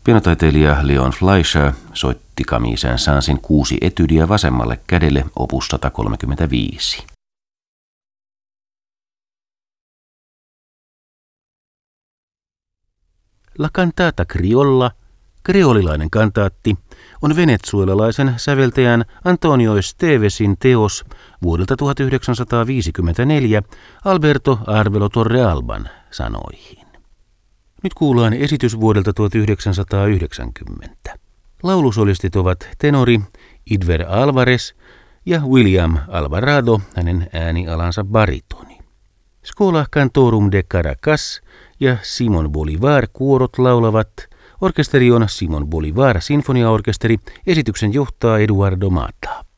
Pianotaiteilija Leon Fleischer soitti Camille Saint-Saënsin 6 etydiä vasemmalle kädelle opus 135. La cantata criolla, kreolilainen kantaatti, on venezuelalaisen säveltäjän Antonio Estevesin teos vuodelta 1954 Alberto Arvelo Torrealban sanoihin. Nyt kuullaan esitys vuodelta 1990. Laulusolistit ovat tenori Idver Alvarez ja William Alvarado, hänen äänialansa baritoni. Schola Cantorum de Caracas ja Simon Bolivar kuorot laulavat. Orkesteri on Simon Bolivar sinfoniaorkesteri. Esityksen johtaa Eduardo Mata.